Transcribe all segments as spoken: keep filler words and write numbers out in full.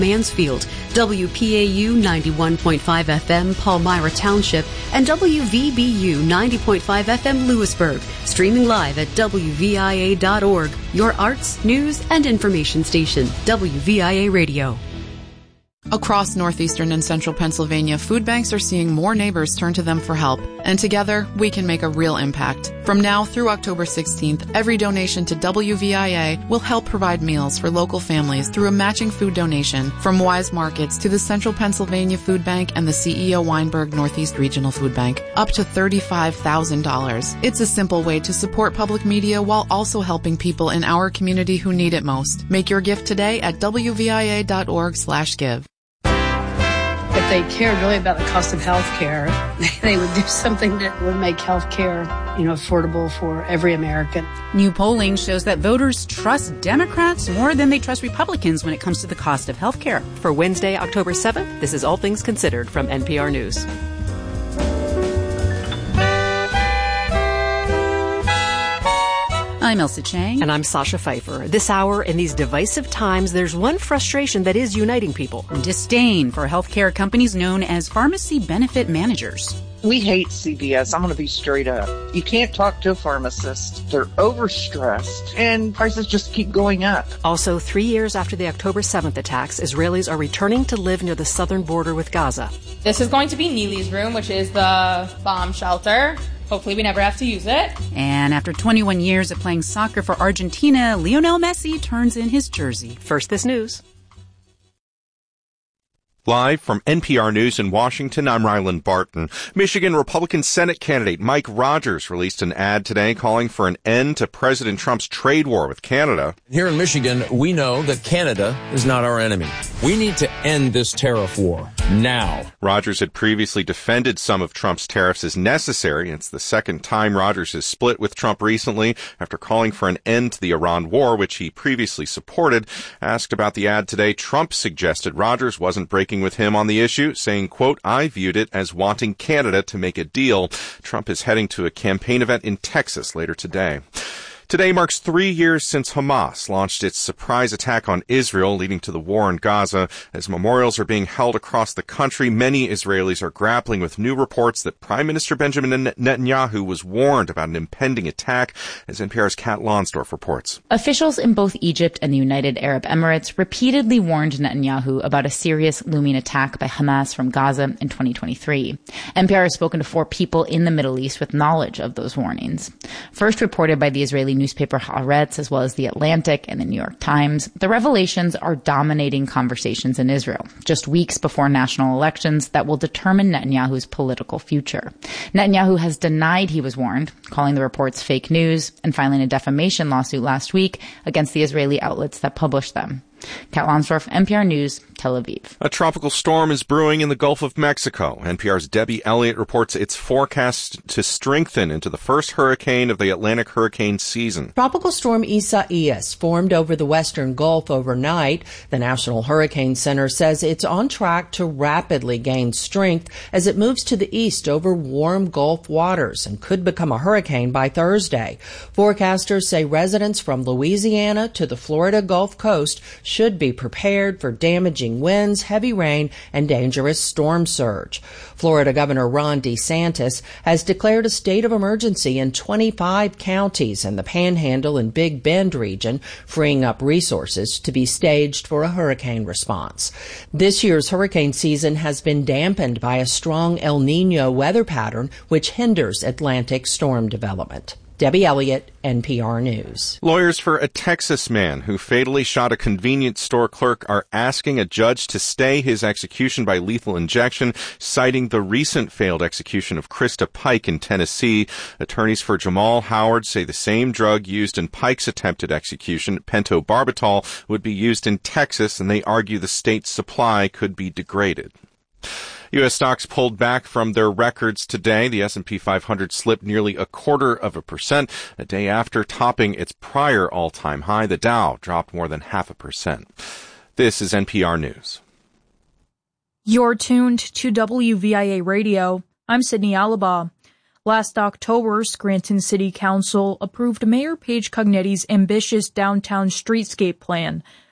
Mansfield, W P A U ninety-one point five F M Palmyra Township, and W V B U ninety point five F M Lewisburg. Streaming live at W V I A dot org, your arts, news, and information station, W V I A Radio. Across northeastern and central Pennsylvania, food banks are seeing more neighbors turn to them for help, and together we can make a real impact. From now through October sixteenth, every donation to W V I A will help provide meals for local families through a matching food donation from Wise Markets to the Central Pennsylvania Food Bank and the C E O Weinberg Northeast Regional Food Bank, up to thirty-five thousand dollars. It's a simple way to support public media while also helping people in our community who need it most. Make your gift today at W V I A dot org slash give. If they cared really about the cost of health care, they would do something that would make health care, you know, affordable for every American. New polling shows that voters trust Democrats more than they trust Republicans when it comes to the cost of health care. For Wednesday, October seventh, this is All Things Considered from N P R News. I'm Elsa Chang. And I'm Sasha Pfeiffer. This hour, in these divisive times, there's one frustration that is uniting people. Disdain for healthcare companies known as pharmacy benefit managers. We hate C V S. I'm going to be straight up. You can't talk to a pharmacist. They're overstressed, and prices just keep going up. Also, three years after the October seventh attacks, Israelis are returning to live near the southern border with Gaza. This is going to be Neely's room, which is the bomb shelter. Hopefully we never have to use it. And after twenty-one years of playing soccer for Argentina, Lionel Messi turns in his jersey. First, this news. Live from N P R News in Washington, I'm Ryland Barton. Michigan Republican Senate candidate Mike Rogers released an ad today calling for an end to President Trump's trade war with Canada. Here in Michigan, we know that Canada is not our enemy. We need to end this tariff war now. Rogers had previously defended some of Trump's tariffs as necessary. It's the second time Rogers has split with Trump recently after calling for an end to the Iran war, which he previously supported. Asked about the ad today, Trump suggested Rogers wasn't breaking with him on the issue, saying, quote, I viewed it as wanting Canada to make a deal. Trump is heading to a campaign event in Texas later today. Today marks three years since Hamas launched its surprise attack on Israel, leading to the war in Gaza. As memorials are being held across the country, many Israelis are grappling with new reports that Prime Minister Benjamin Netanyahu was warned about an impending attack, as N P R's Kat Lonsdorf reports. Officials in both Egypt and the United Arab Emirates repeatedly warned Netanyahu about a serious looming attack by Hamas from Gaza in twenty twenty-three. N P R has spoken to four people in the Middle East with knowledge of those warnings. First reported by the Israeli newspaper Haaretz, as well as The Atlantic and the New York Times, the revelations are dominating conversations in Israel, just weeks before national elections that will determine Netanyahu's political future. Netanyahu has denied he was warned, calling the reports fake news, and filing a defamation lawsuit last week against the Israeli outlets that published them. Kat Lonsdorf, N P R News, Tel Aviv. A tropical storm is brewing in the Gulf of Mexico. N P R's Debbie Elliott reports it's forecast to strengthen into the first hurricane of the Atlantic hurricane season. Tropical storm Isaias formed over the western Gulf overnight. The National Hurricane Center says it's on track to rapidly gain strength as it moves to the east over warm Gulf waters and could become a hurricane by Thursday. Forecasters say residents from Louisiana to the Florida Gulf Coast should be prepared for damaging winds, heavy rain, and dangerous storm surge. Florida Governor Ron DeSantis has declared a state of emergency in twenty-five counties in the Panhandle and Big Bend region, freeing up resources to be staged for a hurricane response. This year's hurricane season has been dampened by a strong El Nino weather pattern, which hinders Atlantic storm development. Debbie Elliott, N P R News. Lawyers for a Texas man who fatally shot a convenience store clerk are asking a judge to stay his execution by lethal injection, citing the recent failed execution of Krista Pike in Tennessee. Attorneys for Jamal Howard say the same drug used in Pike's attempted execution, pentobarbital, would be used in Texas, and they argue the state's supply could be degraded. U S stocks pulled back from their records today. The S and P five hundred slipped nearly a quarter of a percent, a day after topping its prior all-time high. The Dow dropped more than half a percent. This is N P R News. You're tuned to W V I A Radio. I'm Sydney Alaba. Last October, Scranton City Council approved Mayor Paige Cognetti's ambitious downtown streetscape plan.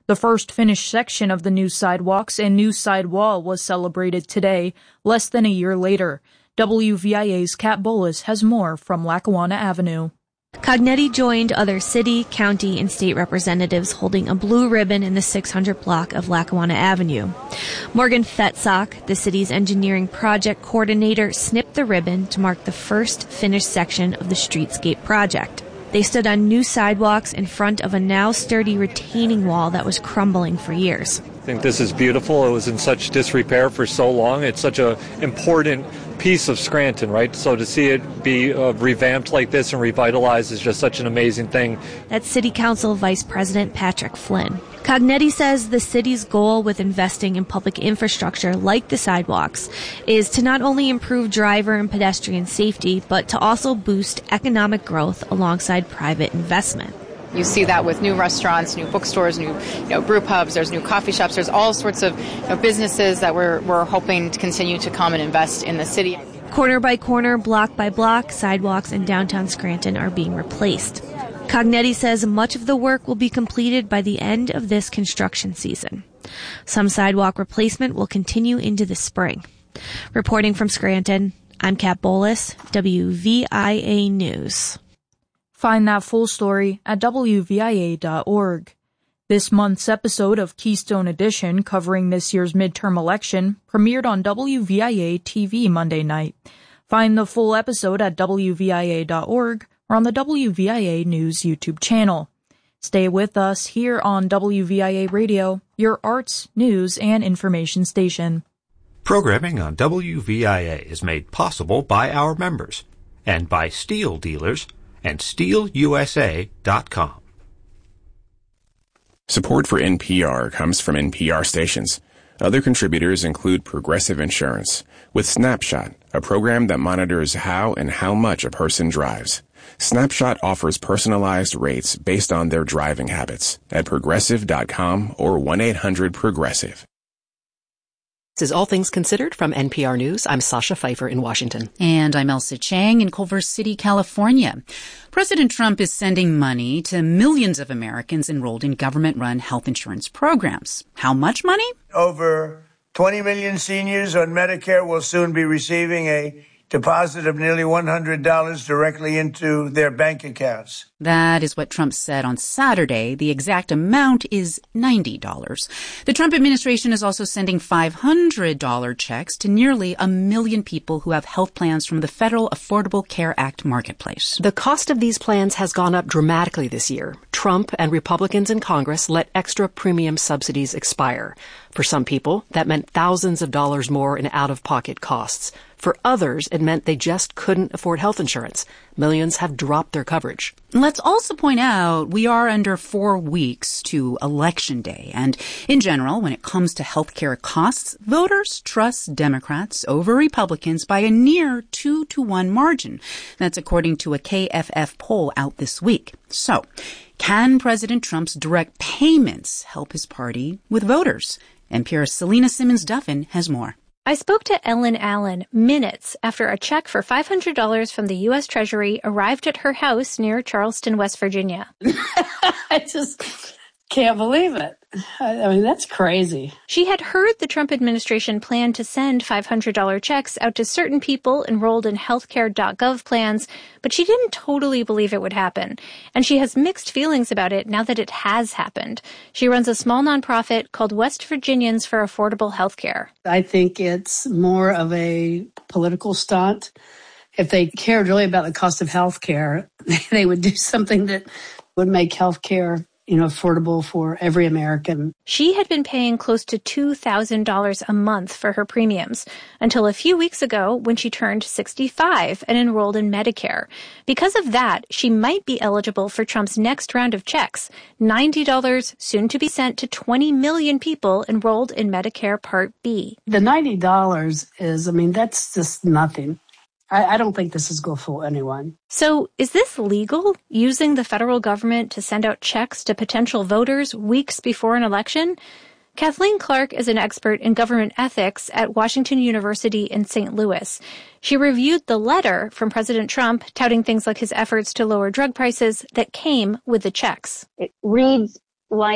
The first finished section of the new sidewalks and new sidewall was celebrated today, less than a year later. W V I A's Kat Bolus has more from Lackawanna Avenue. Cognetti joined other city, county, and state representatives holding a blue ribbon in the six hundred block of Lackawanna Avenue. Morgan Fetzok, the city's engineering project coordinator, snipped the ribbon to mark the first finished section of the streetscape project. They stood on new sidewalks in front of a now sturdy retaining wall that was crumbling for years. I think this is beautiful. It was in such disrepair for so long. It's such an important piece of Scranton, right? So to see it be uh, revamped like this and revitalized is just such an amazing thing. That's City Council Vice President Patrick Flynn. Cognetti says the city's goal with investing in public infrastructure like the sidewalks is to not only improve driver and pedestrian safety, but to also boost economic growth alongside private investment. You see that with new restaurants, new bookstores, new you know, brew pubs, there's new coffee shops, there's all sorts of you know, businesses that we're, we're hoping to continue to come and invest in the city. Corner by corner, block by block, sidewalks in downtown Scranton are being replaced. Cognetti says much of the work will be completed by the end of this construction season. Some sidewalk replacement will continue into the spring. Reporting from Scranton, I'm Kat Bolus, W V I A News. Find that full story at W V I A dot org. This month's episode of Keystone Edition, covering this year's midterm election, premiered on W V I A T V Monday night. Find the full episode at W V I A dot org or on the W V I A News YouTube channel. Stay with us here on W V I A Radio, your arts, news, and information station. Programming on W V I A is made possible by our members and by steel dealers and steel U S A dot com. Support for N P R comes from N P R stations. Other contributors include Progressive Insurance, with Snapshot, a program that monitors how and how much a person drives. Snapshot offers personalized rates based on their driving habits at progressive dot com or one eight hundred progressive. This is All Things Considered from N P R News. I'm Sasha Pfeiffer in Washington. And I'm Elsa Chang in Culver City, California. President Trump is sending money to millions of Americans enrolled in government-run health insurance programs. How much money? Over twenty million seniors on Medicare will soon be receiving a deposit of nearly one hundred dollars directly into their bank accounts. That is what Trump said on Saturday. The exact amount is ninety dollars. The Trump administration is also sending five hundred dollars checks to nearly a million people who have health plans from the Federal Affordable Care Act marketplace. The cost of these plans has gone up dramatically this year. Trump and Republicans in Congress let extra premium subsidies expire. For some people, that meant thousands of dollars more in out-of-pocket costs. For others, it meant they just couldn't afford health insurance. Millions have dropped their coverage. Let's also point out we are under four weeks to Election Day. And in general, when it comes to health care costs, voters trust Democrats over Republicans by a near two to one margin. That's according to a K F F poll out this week. So, can President Trump's direct payments help his party with voters? N P R's Selena Simmons-Duffin has more. I spoke to Ellen Allen minutes after a check for five hundred dollars from the U S Treasury arrived at her house near Charleston, West Virginia. I just can't believe it. I mean, that's crazy. She had heard the Trump administration plan to send five hundred dollars checks out to certain people enrolled in healthcare dot gov plans, but she didn't totally believe it would happen. And she has mixed feelings about it now that it has happened. She runs a small nonprofit called West Virginians for Affordable Healthcare. I think it's more of a political stunt. If they cared really about the cost of healthcare, they would do something that would make healthcare you know, affordable for every American. She had been paying close to two thousand dollars a month for her premiums until a few weeks ago when she turned sixty-five and enrolled in Medicare. Because of that, she might be eligible for Trump's next round of checks, ninety dollars soon to be sent to twenty million people enrolled in Medicare Part B. The ninety dollars is, I mean, that's just nothing. I don't think this is going to fool anyone. So is this legal, using the federal government to send out checks to potential voters weeks before an election? Kathleen Clark is an expert in government ethics at Washington University in Saint Louis. She reviewed the letter from President Trump touting things like his efforts to lower drug prices that came with the checks. It reads like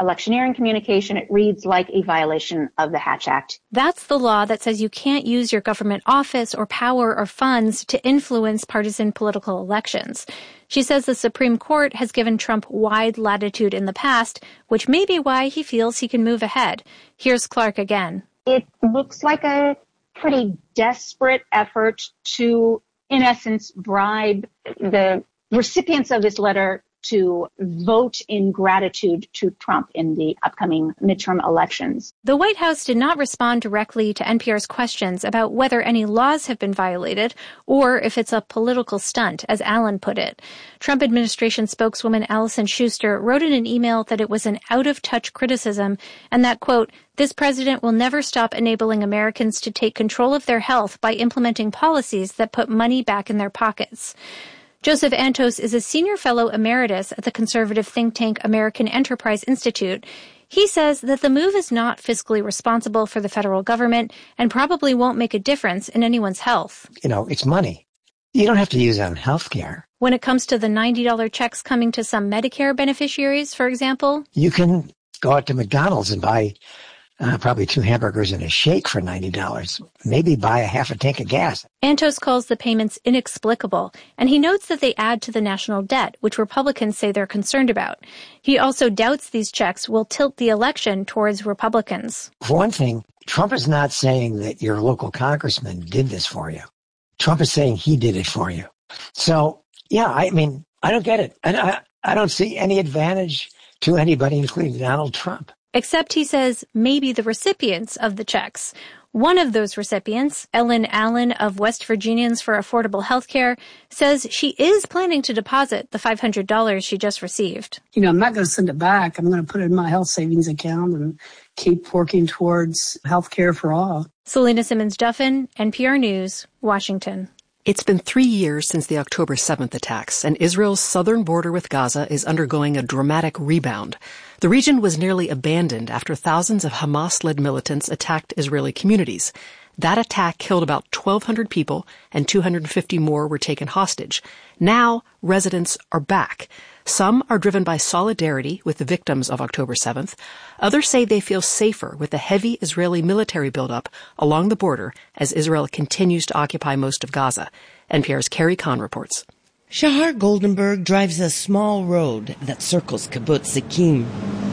electioneering communication. It reads like a violation of the Hatch Act. That's the law that says you can't use your government office or power or funds to influence partisan political elections. She says the Supreme Court has given Trump wide latitude in the past, which may be why he feels he can move ahead. Here's Clark again. It looks like a pretty desperate effort to, in essence, bribe the recipients of this letter to vote in gratitude to Trump in the upcoming midterm elections. The White House did not respond directly to N P R's questions about whether any laws have been violated or if it's a political stunt, as Allen put it. Trump administration spokeswoman Allison Schuster wrote in an email that it was an out-of-touch criticism and that, quote, this president will never stop enabling Americans to take control of their health by implementing policies that put money back in their pockets. Joseph Antos is a senior fellow emeritus at the conservative think tank American Enterprise Institute. He says that the move is not fiscally responsible for the federal government and probably won't make a difference in anyone's health. You know, it's money. You don't have to use it on health care. When it comes to the ninety dollars checks coming to some Medicare beneficiaries, for example, you can go out to McDonald's and buy Uh, probably two hamburgers and a shake for ninety dollars. Maybe buy a half a tank of gas. Antos calls the payments inexplicable, and he notes that they add to the national debt, which Republicans say they're concerned about. He also doubts these checks will tilt the election towards Republicans. For one thing, Trump is not saying that your local congressman did this for you. Trump is saying he did it for you. So, yeah, I mean, I don't get it. And I, I don't see any advantage to anybody, including Donald Trump. Except, he says, maybe the recipients of the checks. One of those recipients, Ellen Allen of West Virginians for Affordable Health Care, says she is planning to deposit the five hundred dollars she just received. You know, I'm not going to send it back. I'm going to put it in my health savings account and keep working towards health care for all. Selena Simmons-Duffin, N P R News, Washington. It's been three years since the October seventh attacks, and Israel's southern border with Gaza is undergoing a dramatic rebound. The region was nearly abandoned after thousands of Hamas-led militants attacked Israeli communities. That attack killed about twelve hundred people, and two hundred fifty more were taken hostage. Now, residents are back. Some are driven by solidarity with the victims of October seventh. Others say they feel safer with the heavy Israeli military buildup along the border as Israel continues to occupy most of Gaza. N P R's Carrie Kahn reports. Shahar Goldenberg drives a small road that circles Kibbutz Zikim.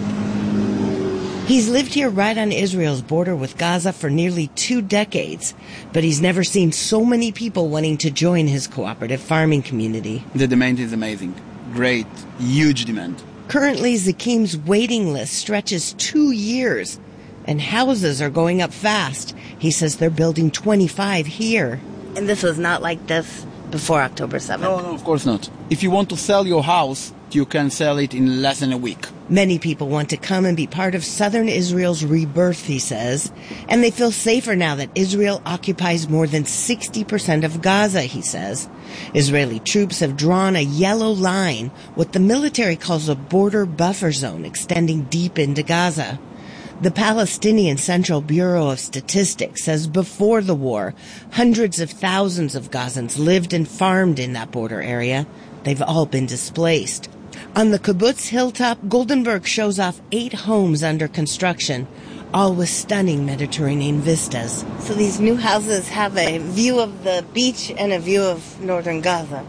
He's lived here right on Israel's border with Gaza for nearly two decades, but he's never seen so many people wanting to join his cooperative farming community. The demand is amazing. Great, huge demand. Currently, Zakim's waiting list stretches two years, and houses are going up fast. He says they're building twenty-five here. And this was not like this before October seventh? No, no, of course not. If you want to sell your house, you can sell it in less than a week. Many people want to come and be part of southern Israel's rebirth, he says. And they feel safer now that Israel occupies more than sixty percent of Gaza, he says. Israeli troops have drawn a yellow line, what the military calls a border buffer zone, extending deep into Gaza. The Palestinian Central Bureau of Statistics says before the war, hundreds of thousands of Gazans lived and farmed in that border area. They've all been displaced. On the kibbutz hilltop, Goldenberg shows off eight homes under construction, all with stunning Mediterranean vistas. So these new houses have a view of the beach and a view of northern Gaza.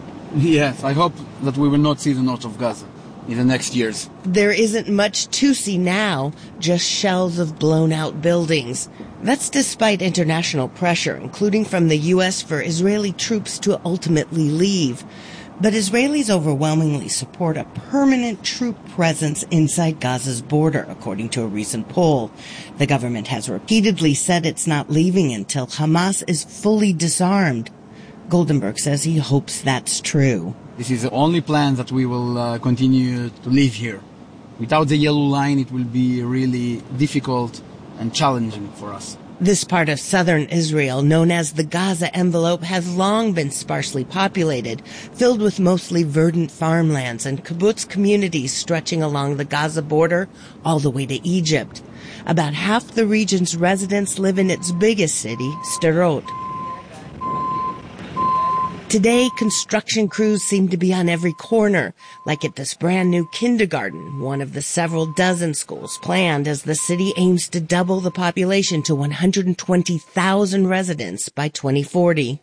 Yes, I hope that we will not see the north of Gaza in the next years. There isn't much to see now, just shells of blown-out buildings. That's despite international pressure, including from the U S for Israeli troops to ultimately leave. But Israelis overwhelmingly support a permanent troop presence inside Gaza's border, according to a recent poll. The government has repeatedly said it's not leaving until Hamas is fully disarmed. Goldenberg says he hopes that's true. This is the only plan that we will uh, continue to live here. Without the yellow line, it will be really difficult and challenging for us. This part of southern Israel, known as the Gaza envelope, has long been sparsely populated, filled with mostly verdant farmlands and kibbutz communities stretching along the Gaza border all the way to Egypt. About half the region's residents live in its biggest city, Sderot. Today, construction crews seem to be on every corner, like at this brand new kindergarten, one of the several dozen schools planned as the city aims to double the population to one hundred twenty thousand residents by twenty forty.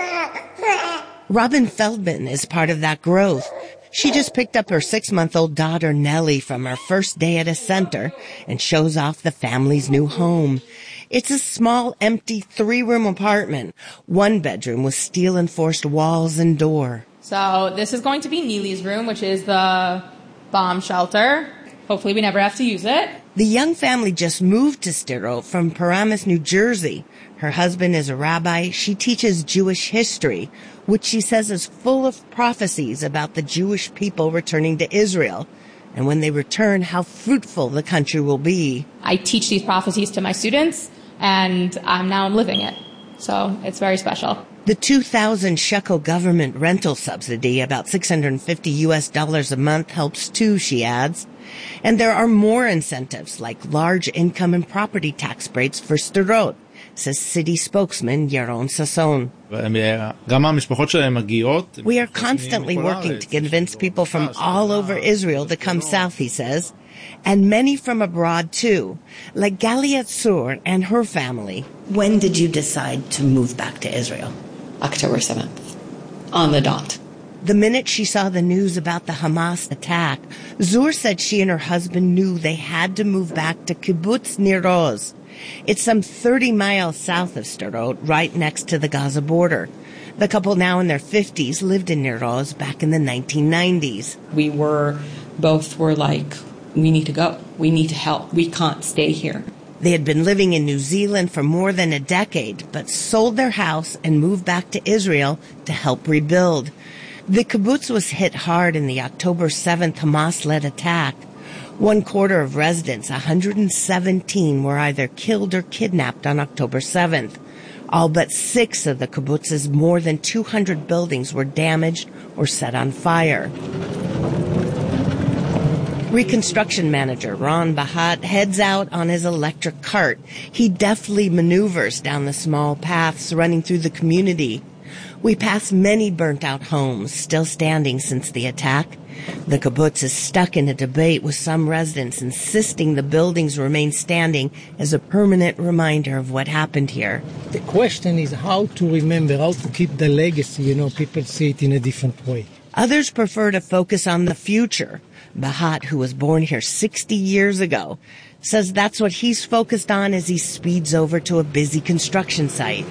Robin Feldman is part of that growth. She just picked up her six-month-old daughter, Nellie, from her first day at a center and shows off the family's new home. It's a small, empty three-room apartment, one bedroom with steel-enforced walls and door. So this is going to be Neely's room, which is the bomb shelter. Hopefully we never have to use it. The young family just moved to Sderot from Paramus, New Jersey. Her husband is a rabbi. She teaches Jewish history, which she says is full of prophecies about the Jewish people returning to Israel. And when they return, how fruitful the country will be. I teach these prophecies to my students, and I'm now I'm living it. So it's very special. The two thousand shekel government rental subsidy, about six hundred fifty U S dollars a month, helps too, she adds. And there are more incentives, like large income and property tax breaks for Sderot, says city spokesman Yaron Sasson. We are constantly working to convince people from all over Israel to come south, he says, and many from abroad too, like Galia Tzur and her family. When did you decide to move back to Israel? October seventh, on the dot. The minute she saw the news about the Hamas attack, Zur said she and her husband knew they had to move back to Kibbutz Nir Oz. It's some thirty miles south of Sderot, right next to the Gaza border. The couple, now in their fifties, lived in Nir Oz back in the nineteen nineties. We were, both were like, we need to go. We need to help. We can't stay here. They had been living in New Zealand for more than a decade, but sold their house and moved back to Israel to help rebuild. The kibbutz was hit hard in the October seventh Hamas-led attack. One quarter of residents, one hundred seventeen, were either killed or kidnapped on October seventh. All but six of the kibbutz's more than two hundred buildings were damaged or set on fire. Reconstruction manager Ron Bahat heads out on his electric cart. He deftly maneuvers down the small paths running through the community. We pass many burnt-out homes, still standing since the attack. The kibbutz is stuck in a debate with some residents insisting the buildings remain standing as a permanent reminder of what happened here. The question is how to remember, how to keep the legacy. You know, people see it in a different way. Others prefer to focus on the future. Bahat, who was born here sixty years ago, says that's what he's focused on as he speeds over to a busy construction site.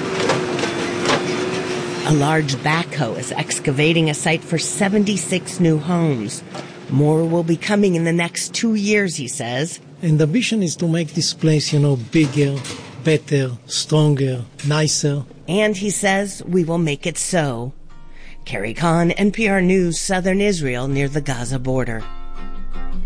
A large backhoe is excavating a site for seventy-six new homes. More will be coming in the next two years, he says. And the vision is to make this place, you know, bigger, better, stronger, nicer. And he says we will make it so. Carrie Kahn, N P R News, Southern Israel, near the Gaza border.